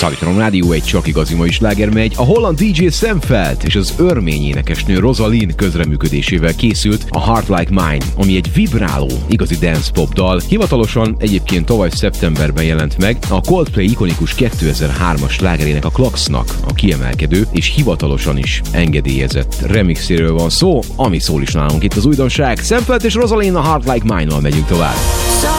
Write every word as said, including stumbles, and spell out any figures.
Szállítanom Rádió egy csak igazi mai sláger megy. A holland dé dzsé Sam Feldt és az örmény énekesnő Rosalind közreműködésével készült a Heart Like Mine, ami egy vibráló, igazi dance pop dal. Hivatalosan egyébként tavaly szeptemberben jelent meg a Coldplay ikonikus kétezer-hármas slágerének, a Clocksnak a kiemelkedő és hivatalosan is engedélyezett remixéről van szó, ami szól is nálunk itt az újdonság. Sam Feldt és Rosalind a Heart Like Mine-nal megyünk tovább.